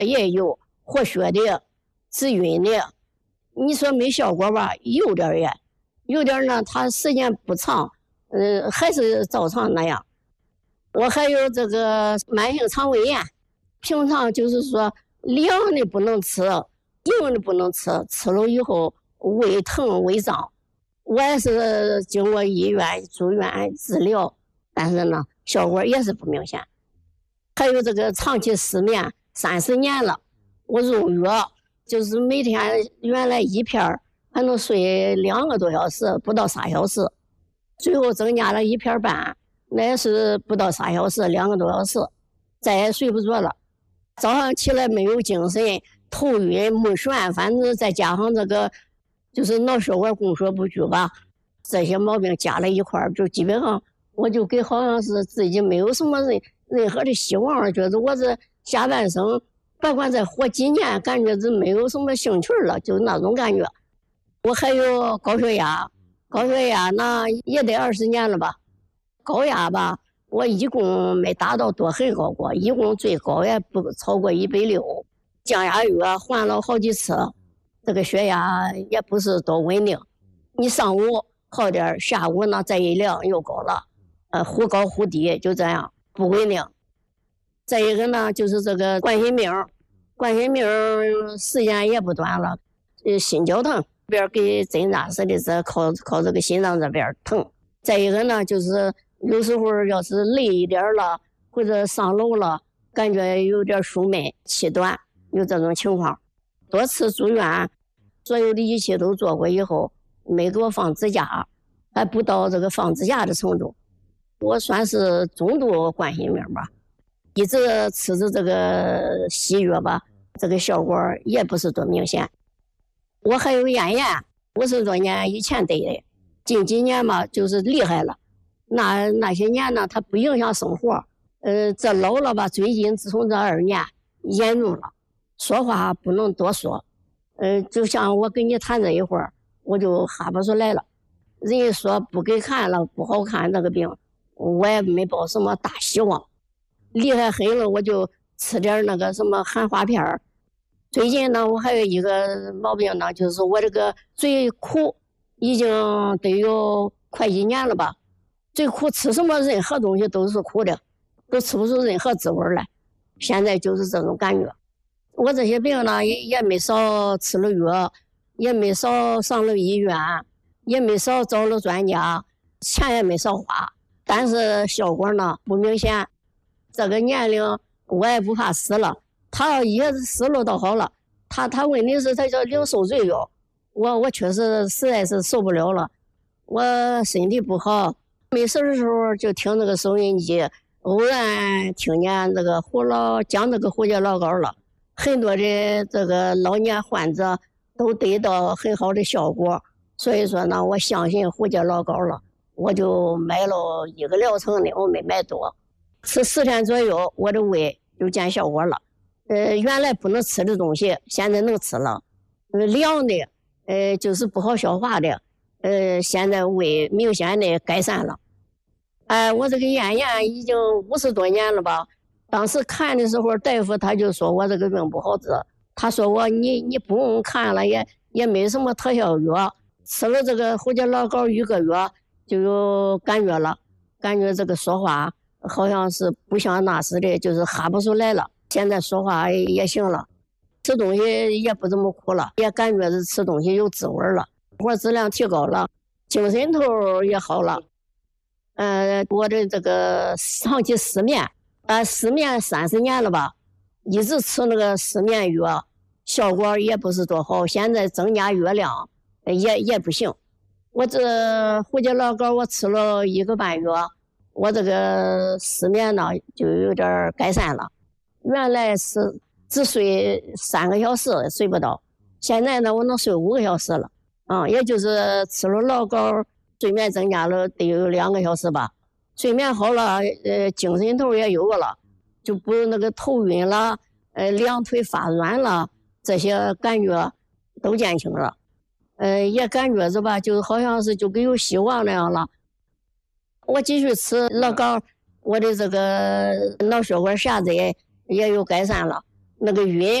也有活血的、止晕的。你说没效果吧？有点也，有点呢，它时间不长，还是照常那样。我还有这个慢性肠胃炎，平常就是说凉的不能吃，硬的不能吃，吃了以后胃疼胃胀。我也是经过医院住院治疗，但是呢效果也是不明显。还有这个长期失眠，30年了，我用药就是每天原来一片还能睡2个多小时，不到3小时，最后增加了1片半，那也是不到3小时，2个多小时，再也睡不着了。早上起来没有精神，头晕目眩，反正再加上这个就是脑血管供血不足吧，这些毛病加在一块儿，就基本上我就给好像是自己没有什么任何的希望了，觉得我这下半生别管再活几年，感觉这没有什么兴趣了，就那种感觉。我还有高血压，高血压那也得20年了吧。高压吧，我一共没达到多很高过，一共最高也不超过160。降压药换了好几次，这个血压也不是多稳定。你上午好点，下午呢再一量又高了，忽高忽低，就这样不稳定。再一个呢，就是这个冠心病，冠心病时间也不短了，心绞疼，边给针扎似的，这靠这个心脏这边疼。再一个呢，就是有时候要是累一点了，或者上楼了，感觉有点胸闷、气短，有这种情况。多次住院，所有的仪器都做过以后，没给我放支架，还不到这个放支架的程度。我算是中度冠心病吧，一直吃着这个西药吧，这个效果也不是多明显。我还有咽炎，50多年以前得的，近几年嘛就是厉害了。那些年呢，它不影响生活。这老了吧，最近自从这2年严重了，说话不能多说。就像我跟你谈这一会儿，我就哈不出来了。人家说不给看了，不好看这个病，我也没抱什么大希望。厉害很了，我就吃点那个什么含花片儿。最近呢，我还有一个毛病呢，就是我这个嘴苦，已经得有快1年了吧。最苦，吃什么任何东西都是苦的，都吃不出任何滋味来。现在就是这种感觉。我这些病呢，也没少吃了药，也没少上了医院，也没少找了专家，钱也没少花，但是效果呢不明显。这个年龄我也不怕死了，他也死了倒好了。他问题是他叫零受罪药，我确实实在是受不了了。我身体不好，没事的时候就听那个收音机，偶然听见这个讲这个胡椒老膏了，很多的这个老年患者都得到很好的效果，所以说呢，我相信胡椒老膏了，我就买了1个疗程的，我没买多，吃10天左右，我的胃就见效果了。原来不能吃的东西，现在能吃了。凉的，就是不好消化的，现在胃明显的改善了。我这个咽炎已经50多年了吧。当时看的时候，大夫他就说我这个病不好治，他说你不用看了，也没什么特效药，吃了这个胡椒老膏1个月就有感觉了，感觉这个说话好像是不像那时的，就是哈不出来了。现在说话也行了，吃东西也不这么苦了，也感觉是吃东西有滋味了，活质量提高了，精神头也好了。我的这个长期失眠，失眠30年了吧，一直吃那个失眠药，效果也不是多好。现在增加药量也不行。我这胡椒老膏我吃了1个半月，我这个失眠呢就有点改善了。原来是只睡3个小时睡不到，现在呢我能睡5个小时了。也就是吃了老膏，睡眠增加了得有2个小时吧。睡眠好了，精神头也有了，就不那个头晕了，两腿发软了，这些感觉都减轻了。也感觉着吧，就好像是就跟有希望那样了。我继续吃老膏，我的这个脑血管狭窄也有改善了。 那个晕。